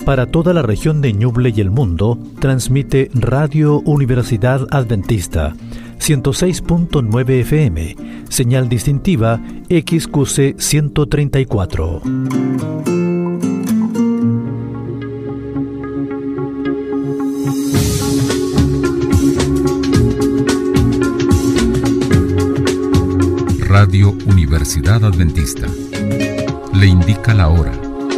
Para toda la región de Ñuble y el mundo, transmite Radio Universidad Adventista, 106.9 FM, señal distintiva XQC 134. Radio Universidad Adventista le indica la hora.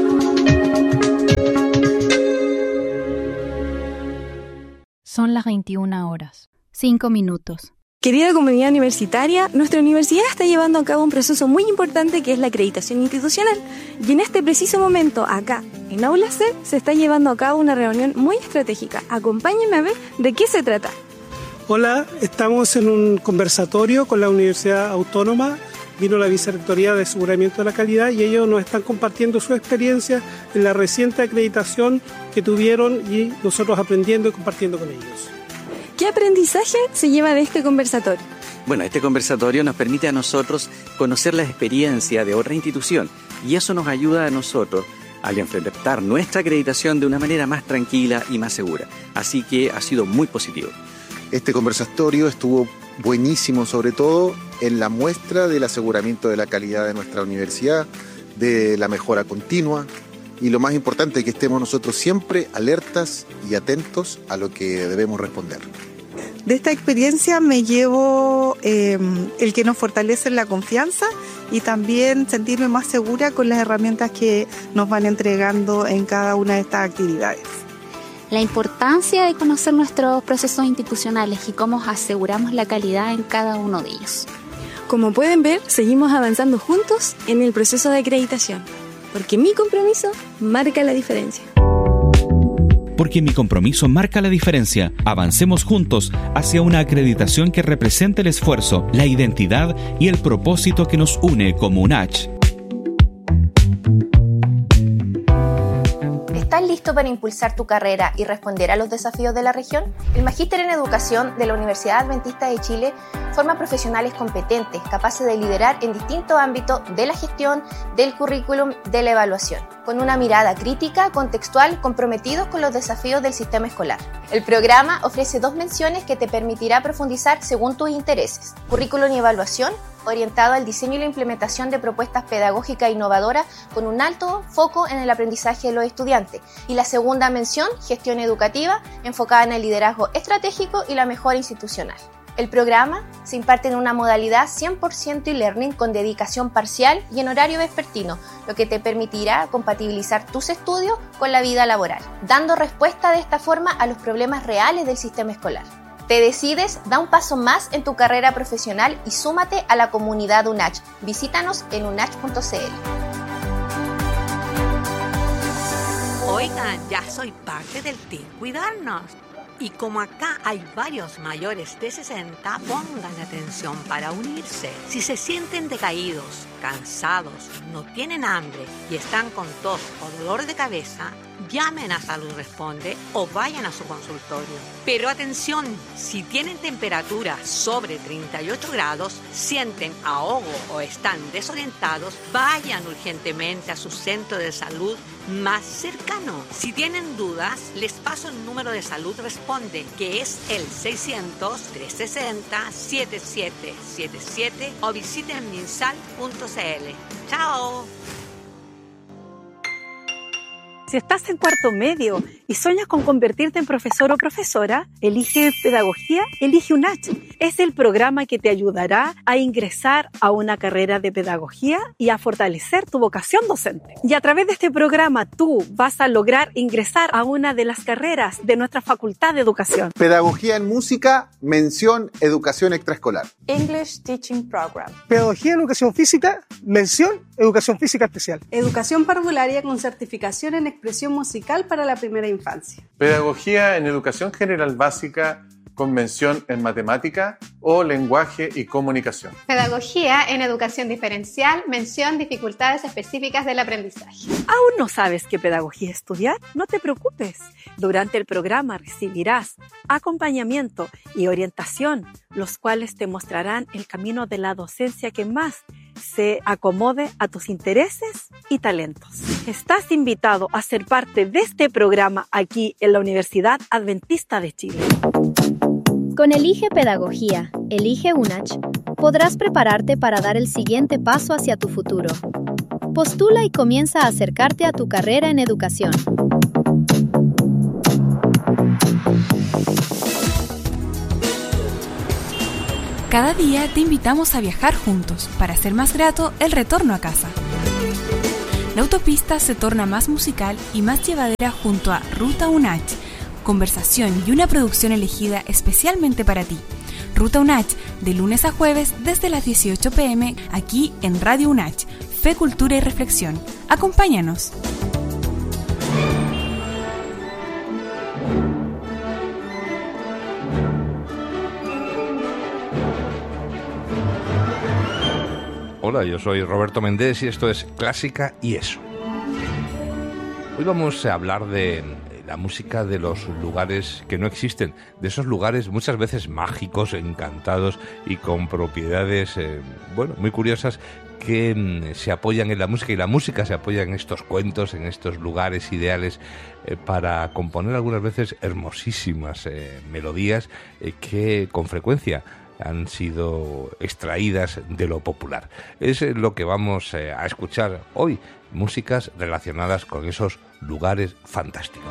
Son las 21 horas, 5 minutos. Querida comunidad universitaria, nuestra universidad está llevando a cabo un proceso muy importante que es la acreditación institucional. Y en este preciso momento, acá, en Aula C, se está llevando a cabo una reunión muy estratégica. Acompáñenme a ver de qué se trata. Hola, estamos en un conversatorio con la Universidad Autónoma. Vino la Vicerrectoría de Aseguramiento de la Calidad y ellos nos están compartiendo su experiencia en la reciente acreditación que tuvieron y nosotros aprendiendo y compartiendo con ellos. ¿Qué aprendizaje se lleva de este conversatorio? Bueno, este conversatorio nos permite a nosotros conocer la experiencia de otra institución y eso nos ayuda a nosotros al enfrentar nuestra acreditación de una manera más tranquila y más segura. Así que ha sido muy positivo. Este conversatorio estuvo buenísimo, sobre todo en la muestra del aseguramiento de la calidad de nuestra universidad, de la mejora continua y lo más importante, que estemos nosotros siempre alertas y atentos a lo que debemos responder. De esta experiencia me llevo el que nos fortalece la confianza y también sentirme más segura con las herramientas que nos van entregando en cada una de estas actividades. La importancia de conocer nuestros procesos institucionales y cómo aseguramos la calidad en cada uno de ellos. Como pueden ver, seguimos avanzando juntos en el proceso de acreditación, porque mi compromiso marca la diferencia. Porque mi compromiso marca la diferencia. Avancemos juntos hacia una acreditación que represente el esfuerzo, la identidad y el propósito que nos une como UNACH. ¿Estás listo para impulsar tu carrera y responder a los desafíos de la región? El Magíster en Educación de la Universidad Adventista de Chile forma profesionales competentes, capaces de liderar en distintos ámbitos de la gestión, del currículum, de la evaluación, con una mirada crítica, contextual, comprometidos con los desafíos del sistema escolar. El programa ofrece 2 menciones que te permitirá profundizar según tus intereses: currículum y evaluación, orientado al diseño y la implementación de propuestas pedagógicas innovadoras con un alto foco en el aprendizaje de los estudiantes. Y la segunda mención, gestión educativa, enfocada en el liderazgo estratégico y la mejora institucional. El programa se imparte en una modalidad 100% e-learning con dedicación parcial y en horario vespertino, lo que te permitirá compatibilizar tus estudios con la vida laboral, dando respuesta de esta forma a los problemas reales del sistema escolar. ¿Te decides? Da un paso más en tu carrera profesional y súmate a la comunidad UNACH. Visítanos en unach.cl. Oigan, ya soy parte del Team Cuidarnos. Y como acá hay varios mayores de 60, pongan atención para unirse. Si se sienten decaídos, cansados, no tienen hambre y están con tos o dolor de cabeza, llamen a Salud Responde o vayan a su consultorio. Pero atención, si tienen temperatura sobre 38 grados, sienten ahogo o están desorientados, vayan urgentemente a su centro de salud más cercano. Si tienen dudas, les paso el número de Salud Responde, que es el 600-360-7777 o visiten minsal.cl. ¡Chao! Si estás en cuarto medio y sueñas con convertirte en profesor o profesora, elige pedagogía, elige UNACH. Es el programa que te ayudará a ingresar a una carrera de pedagogía y a fortalecer tu vocación docente. Y a través de este programa tú vas a lograr ingresar a una de las carreras de nuestra Facultad de Educación. Pedagogía en música, mención educación extraescolar. English Teaching Program. Pedagogía en educación física, mención educación física especial. Educación parvularia con certificación en expresión musical para la primera infancia. Pedagogía en educación general básica con mención en matemática o lenguaje y comunicación. Pedagogía en educación diferencial, mención dificultades específicas del aprendizaje. ¿Aún no sabes qué pedagogía estudiar? No te preocupes. Durante el programa recibirás acompañamiento y orientación, los cuales te mostrarán el camino de la docencia que más se acomode a tus intereses y talentos. Estás invitado a ser parte de este programa aquí en la Universidad Adventista de Chile. Con Elige Pedagogía, Elige UNACH, podrás prepararte para dar el siguiente paso hacia tu futuro. Postula y comienza a acercarte a tu carrera en educación. Cada día te invitamos a viajar juntos para hacer más grato el retorno a casa. La autopista se torna más musical y más llevadera junto a Ruta UNACH, conversación y una producción elegida especialmente para ti. Ruta UNACH, de lunes a jueves desde las 18 p.m. aquí en Radio UNACH, Fe, Cultura y Reflexión. Acompáñanos. Hola, yo soy Roberto Méndez y esto es Clásica y Eso. Hoy vamos a hablar de la música de los lugares que no existen, de esos lugares muchas veces mágicos, encantados y con propiedades, muy curiosas, que se apoyan en la música, y la música se apoya en estos cuentos, en estos lugares ideales para componer algunas veces hermosísimas melodías que con frecuencia han sido extraídas de lo popular. Es lo que vamos a escuchar hoy, músicas relacionadas con esos lugares fantásticos.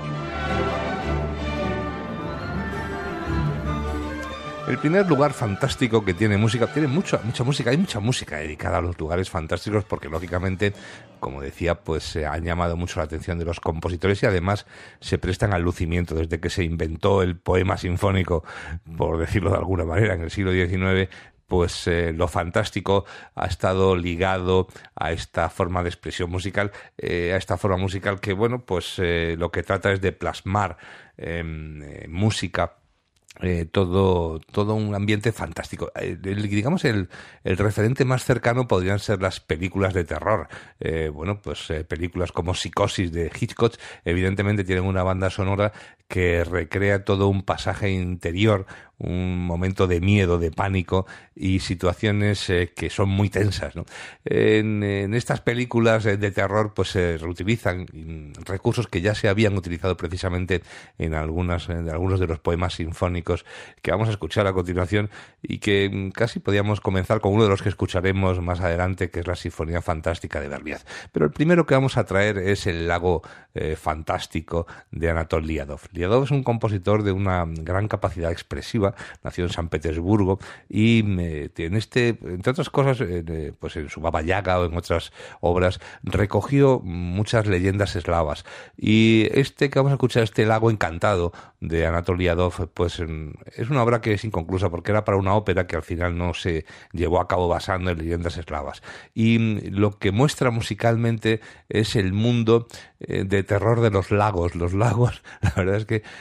El primer lugar fantástico que tiene música, tiene mucha música, hay mucha música dedicada a los lugares fantásticos porque lógicamente, como decía, pues se han llamado mucho la atención de los compositores y además se prestan al lucimiento. Desde que se inventó el poema sinfónico, por decirlo de alguna manera, en el siglo XIX, pues lo fantástico ha estado ligado a esta forma de expresión musical, a esta forma musical que, lo que trata es de plasmar música, todo un ambiente fantástico. Digamos el referente más cercano podrían ser las películas de terror. Películas como Psicosis de Hitchcock evidentemente tienen una banda sonora que recrea todo un pasaje interior, un momento de miedo, de pánico y situaciones que son muy tensas, ¿no? En estas películas de terror pues se reutilizan recursos que ya se habían utilizado precisamente en algunos de los poemas sinfónicos que vamos a escuchar a continuación y que casi podíamos comenzar con uno de los que escucharemos más adelante, que es la Sinfonía Fantástica de Berlioz. Pero el primero que vamos a traer es el Lago Fantástico de Anatol Liadov. Liadov es un compositor de una gran capacidad expresiva, nació en San Petersburgo y entre otras cosas, en su Baba Yaga o en otras obras, recogió muchas leyendas eslavas. Y que vamos a escuchar, este Lago Encantado de Anatol Liadov, pues es una obra que es inconclusa porque era para una ópera que al final no se llevó a cabo basando en leyendas eslavas. Y lo que muestra musicalmente es el mundo de terror de los lagos. Los lagos, la verdad es que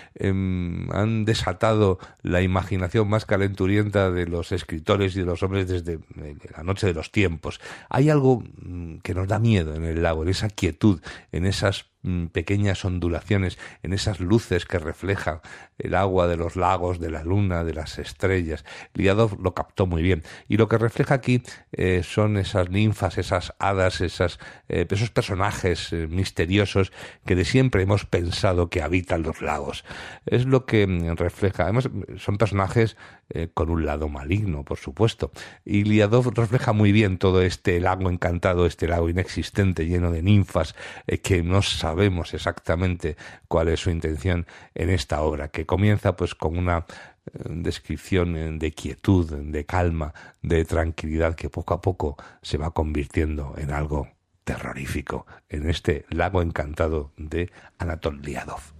han desatado la imaginación más calenturienta de los escritores y de los hombres desde la noche de los tiempos. Hay algo que nos da miedo en el lago, en esa quietud, en esas pequeñas ondulaciones, en esas luces que reflejan el agua de los lagos, de la luna, de las estrellas. Liadov lo captó muy bien y lo que refleja aquí son esas ninfas, esas hadas, esos personajes misteriosos que de siempre hemos pensado que habitan los lagos. Es lo que refleja. Además son personajes con un lado maligno, por supuesto, y Liadov refleja muy bien todo este lago encantado, este lago inexistente lleno de ninfas que no sabemos exactamente cuál es su intención en esta obra, que comienza pues con una descripción de quietud, de calma, de tranquilidad, que poco a poco se va convirtiendo en algo terrorífico en este Lago Encantado de Anatol Liadov.